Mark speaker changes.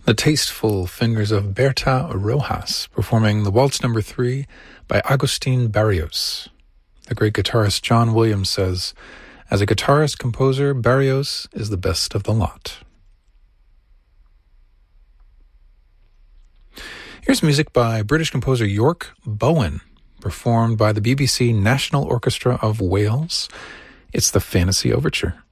Speaker 1: The tasteful fingers of Berta Rojas performing the Waltz No. 3 by Agustin Barrios. The great guitarist John Williams says, as a guitarist-composer, Barrios is the best of the lot. Here's music by British composer York Bowen, performed by the BBC National Orchestra of Wales. It's the Fantasy Overture.